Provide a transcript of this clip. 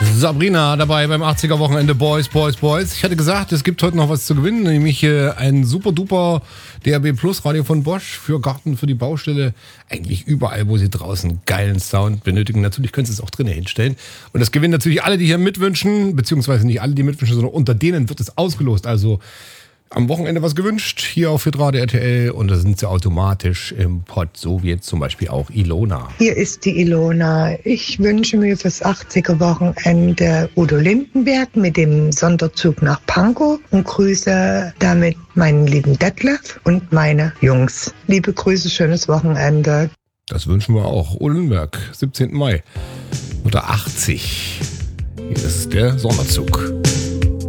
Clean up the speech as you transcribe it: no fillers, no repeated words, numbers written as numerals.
Sabrina dabei beim 80er-Wochenende Boys. Ich hatte gesagt, es gibt heute noch was zu gewinnen, nämlich ein super-duper DAB Plus Radio von Bosch für Garten, für die Baustelle. Eigentlich überall, wo Sie draußen geilen Sound benötigen. Natürlich können Sie es auch drinnen hinstellen. Und das gewinnen natürlich alle, die hier mitwünschen, beziehungsweise nicht alle, die mitwünschen, sondern unter denen wird es ausgelost. Also am Wochenende was gewünscht, hier auf Hitradio RTL, und da sind sie automatisch im Pott, so wie jetzt zum Beispiel auch Ilona. Hier ist die Ilona. Ich wünsche mir fürs 80er-Wochenende Udo Lindenberg mit dem Sonderzug nach Pankow und grüße damit meinen lieben Detlef und meine Jungs. Liebe Grüße, schönes Wochenende. Das wünschen wir auch. Udo Lindenberg, 17. Mai. Oder 80. Hier ist der Sonderzug.